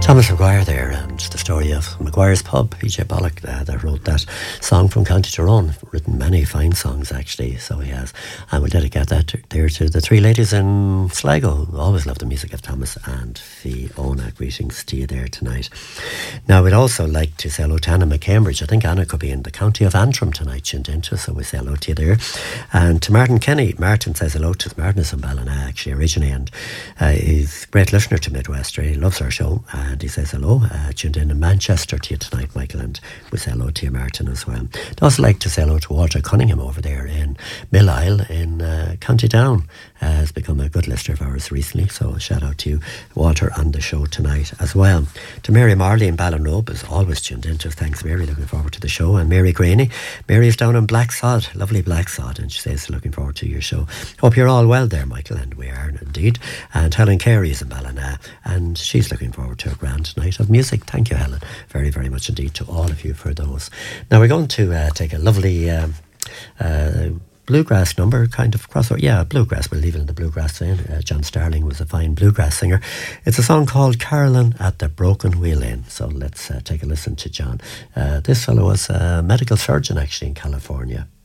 Thomas Maguire there, and the story of Maguire's Pub. PJ Bollock that wrote that song from County Tyrone. Written many fine songs actually, so he has. And we'll dedicate that there to the three ladies in Sligo. Always love the music of Thomas and Fiona. Greetings to you there tonight. Now we'd also like to say hello to Anna McCambridge. I think Anna could be in the county of Antrim tonight, tuned into, so we say hello to you there. And to Martin Kenny. Martin says hello to us. Martin is in Ballina actually originally, and he's a great listener to Midwest. He loves our show. And he says hello, tuned in Manchester to you tonight, Michael, and we say hello to you, Martin, as well. I'd also like to say hello to Walter Cunningham over there in Mill Isle in County Down. Has become a good listener of ours recently, so shout out to you, Walter, on the show tonight as well. To Mary Marley in Ballinrobe, is always tuned in to us. Thanks, Mary, looking forward to the show. And Mary Graney, Mary is down in Blacksod, lovely Blacksod, and she says looking forward to your show. Hope you're all well there, Michael, and we are indeed. And Helen Carey is in Ballina, and she's looking forward to a grand night of music. Thank you, Helen, very, very much indeed to all of you for those. Now we're going to take a lovely bluegrass number, kind of crossover. Yeah, bluegrass. We'll leave it in the bluegrass vein. John Starling was a fine bluegrass singer. It's a song called Carolyn at the Broken Wheel Inn. So let's take a listen to John. This fellow was a medical surgeon actually in California.